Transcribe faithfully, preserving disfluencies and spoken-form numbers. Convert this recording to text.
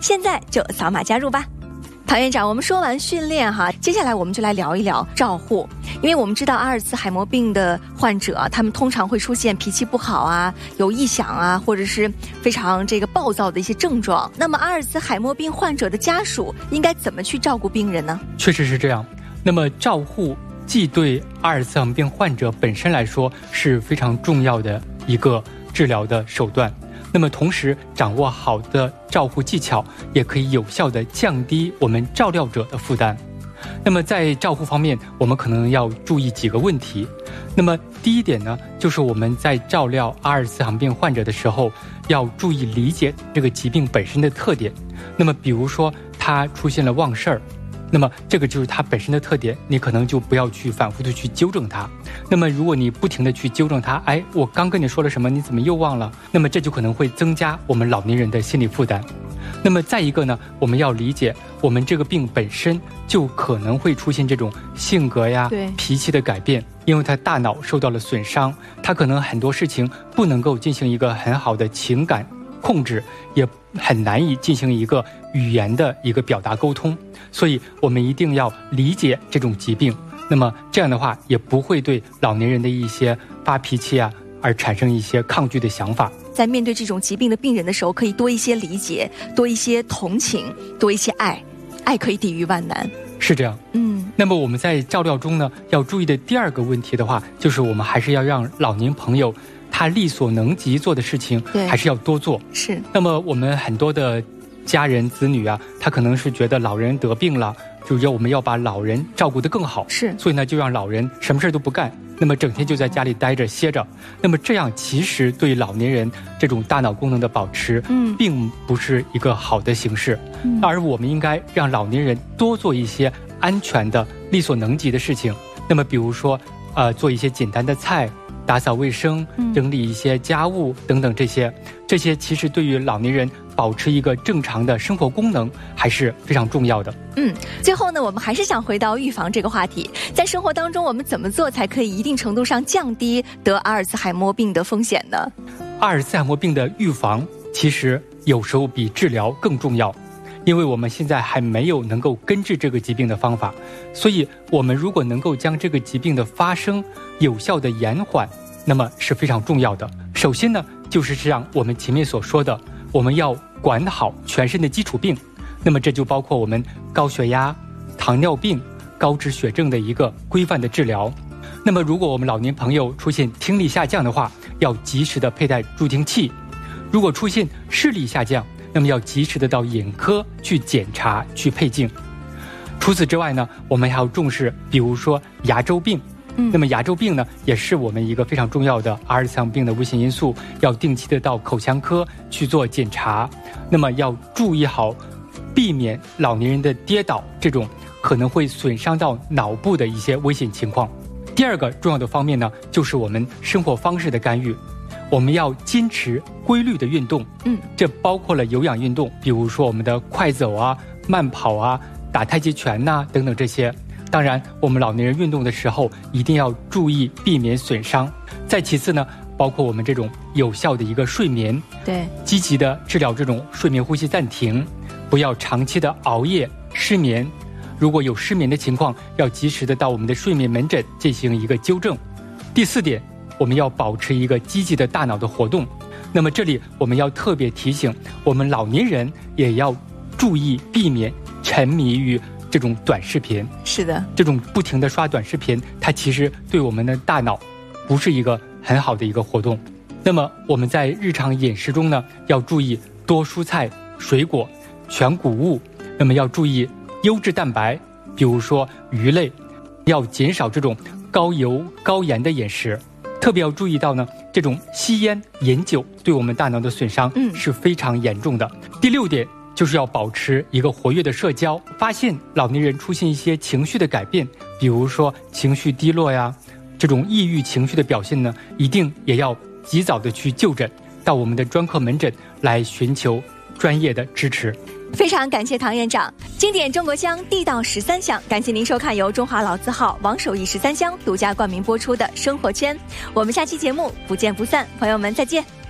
现在就扫码加入吧。唐院长，我们说完训练哈，接下来我们就来聊一聊照护。因为我们知道阿尔茨海默病的患者，他们通常会出现脾气不好啊、有异响啊，或者是非常这个暴躁的一些症状。那么阿尔茨海默病患者的家属应该怎么去照顾病人呢？ 确实是这样。那么照护既对阿尔茨海默病患者本身来说是非常重要的一个治疗的手段，那么同时掌握好的照护技巧，也可以有效地降低我们照料者的负担。那么在照护方面，我们可能要注意几个问题。那么第一点呢，就是我们在照料阿尔茨海默病患者的时候，要注意理解这个疾病本身的特点。那么比如说他出现了忘事儿，那么这个就是它本身的特点，你可能就不要去反复的去纠正它。那么如果你不停的去纠正它，哎，我刚跟你说了什么，你怎么又忘了？那么这就可能会增加我们老年人的心理负担。那么再一个呢，我们要理解我们这个病本身就可能会出现这种性格呀、脾气的改变，因为他大脑受到了损伤，他可能很多事情不能够进行一个很好的情感控制，也很难以进行一个语言的一个表达沟通。所以我们一定要理解这种疾病，那么这样的话也不会对老年人的一些发脾气啊而产生一些抗拒的想法。 在面对这种疾病的病人的时候，可以多一些理解，多一些同情，多一些爱，爱可以抵御万难。 是这样。 嗯， 那么我们在照料中呢，要注意的第二个问题的话，就是我们还是要让老年朋友他力所能及做的事情还是要多做。 是。 那么我们很多的家人子女啊，他可能是觉得老人得病了，就要我们要把老人照顾得更好， 是， 所以呢就让老人什么事都不干，那么整天就在家里待着歇着。那么这样其实对老年人这种大脑功能的保持，嗯，并不是一个好的形式。嗯，而我们应该让老年人多做一些安全的、力所能及的事情。那么比如说，呃，做一些简单的菜。打扫卫生、整理一些家务等等，这些这些其实对于老年人保持一个正常的生活功能还是非常重要的。 嗯，最后呢，我们还是想回到预防这个话题。在生活当中，我们怎么做才可以一定程度上降低得阿尔茨海默病的风险呢？ 阿尔茨海默病的预防其实有时候比治疗更重要，因为我们现在还没有能够根治这个疾病的方法，所以我们如果能够将这个疾病的发生有效的延缓，那么是非常重要的。首先呢，就是像我们前面所说的，我们要管好全身的基础病，那么这就包括我们高血压、糖尿病、高脂血症的一个规范的治疗。那么如果我们老年朋友出现听力下降的话，要及时的佩戴助听器；如果出现视力下降，那么要及时的到眼科去检查、去配镜。除此之外呢，我们还要重视，比如说牙周病。嗯，那么牙周病呢，也是我们一个非常重要的阿尔茨海默病的危险因素，要定期的到口腔科去做检查。那么要注意好，避免老年人的跌倒这种可能会损伤到脑部的一些危险情况。第二个重要的方面呢，就是我们生活方式的干预。我们要坚持规律的运动，嗯，这包括了有氧运动，比如说我们的快走啊、慢跑啊、打太极拳呐、啊、等等这些。当然，我们老年人运动的时候一定要注意避免损伤。再其次呢，包括我们这种有效的一个睡眠， 对， 积极的治疗这种睡眠呼吸暂停，不要长期的熬夜失眠。如果有失眠的情况，要及时的到我们的睡眠门诊进行一个纠正。第四点，我们要保持一个积极的大脑的活动。那么这里我们要特别提醒，我们老年人也要注意避免沉迷于这种短视频。 是的， 这种不停的刷短视频，它其实对我们的大脑不是一个很好的一个活动。那么我们在日常饮食中呢，要注意多蔬菜、水果、全谷物，那么要注意优质蛋白，比如说鱼类，要减少这种高油高盐的饮食。特别要注意到呢，这种吸烟、饮酒对我们大脑的损伤是非常严重的。嗯、第六点就是要保持一个活跃的社交。发现老年人出现一些情绪的改变，比如说情绪低落呀，这种抑郁情绪的表现呢，一定也要及早的去就诊，到我们的专科门诊来寻求专业的支持。 非常感谢唐院长，经典中国香，地道十三香。感谢您收看由中华老字号王守义十三香独家冠名播出的生活圈，我们下期节目不见不散，朋友们再见。